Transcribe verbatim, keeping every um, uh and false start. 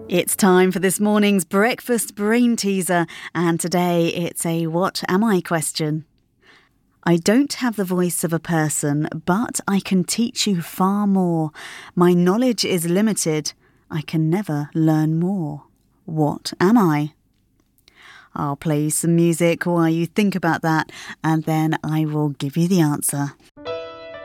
It's time for this morning's breakfast brain teaser, and today it's a what am I question. I don't have the voice of a person, but I can teach you far more. My knowledge is limited. I can never learn more. What am I? I'll play you some music while you think about that, and then I will give you the answer.